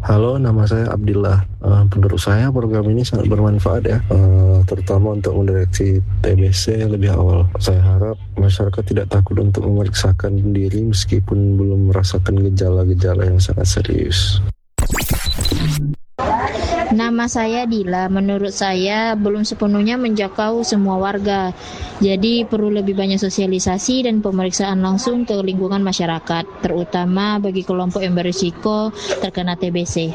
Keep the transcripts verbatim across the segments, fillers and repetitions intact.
Halo, nama saya Abdillah. Eh, menurut saya program ini sangat bermanfaat ya, eh, terutama untuk mendeteksi T B C lebih awal. Saya harap masyarakat tidak takut untuk memeriksakan diri meskipun belum merasakan gejala-gejala yang sangat serius. Nama saya Dila. Menurut saya belum sepenuhnya menjangkau semua warga. Jadi perlu lebih banyak sosialisasi dan pemeriksaan langsung ke lingkungan masyarakat, terutama bagi kelompok yang berisiko terkena T B C.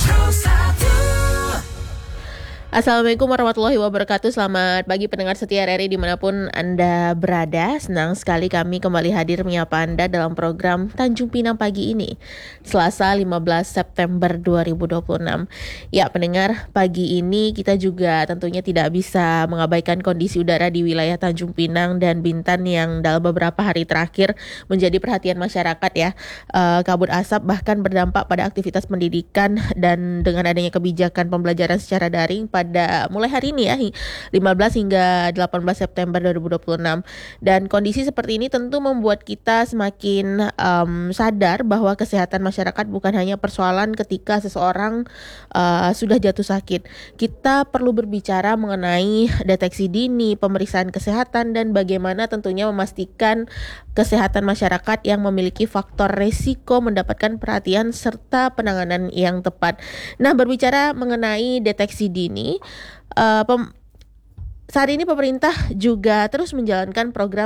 Assalamualaikum warahmatullahi wabarakatuh. Selamat pagi pendengar setia R R I dimanapun Anda berada. Senang sekali kami kembali hadir menyapa Anda dalam program Tanjung Pinang pagi ini, Selasa lima belas September dua ribu dua puluh enam. Ya pendengar, pagi ini kita juga tentunya tidak bisa mengabaikan kondisi udara di wilayah Tanjung Pinang dan Bintan yang dalam beberapa hari terakhir menjadi perhatian masyarakat ya. Uh, kabut asap bahkan berdampak pada aktivitas pendidikan, dan dengan adanya kebijakan pembelajaran secara daring pada mulai hari ini ya, lima belas hingga delapan belas September dua ribu dua puluh enam. Dan kondisi seperti ini tentu membuat kita semakin um, sadar bahwa kesehatan masyarakat bukan hanya persoalan ketika seseorang uh, sudah jatuh sakit. Kita perlu berbicara mengenai deteksi dini, pemeriksaan kesehatan, dan bagaimana tentunya memastikan kesehatan masyarakat yang memiliki faktor resiko mendapatkan perhatian serta penanganan yang tepat. Nah, berbicara mengenai deteksi dini, uh, pem- saat ini pemerintah juga terus menjalankan program